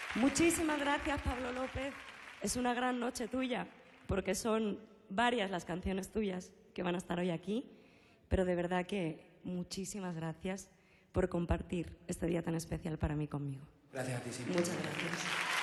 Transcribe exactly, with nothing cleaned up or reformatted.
Muchísimas gracias, Pablo López. Es una gran noche tuya, porque son varias las canciones tuyas que van a estar hoy aquí, pero de verdad que muchísimas gracias por compartir este día tan especial para mí conmigo. Gracias a ti, sí. Muchas gracias.